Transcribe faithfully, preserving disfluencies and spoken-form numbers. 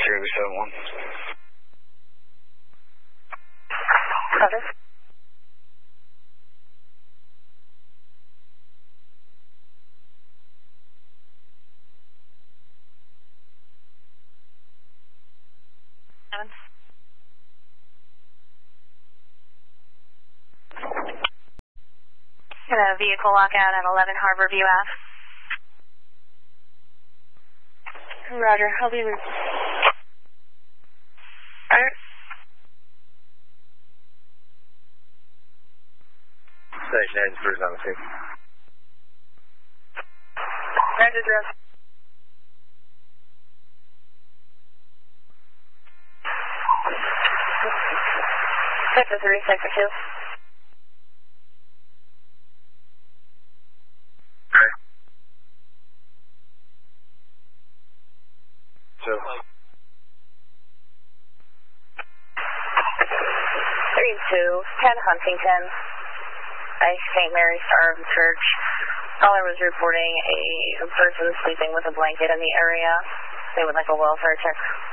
Charlie seven one. Roger. Seven. Got a vehicle lockout at eleven Harborview Ave. Roger, I'll be... Roger. Station eight, first on the scene. Roger, Drew. Sector three, sector two. Okay. So. three two, ten Huntington. by Saint Mary's Star Church. Caller was reporting a person sleeping with a blanket in the area. They would like a welfare check.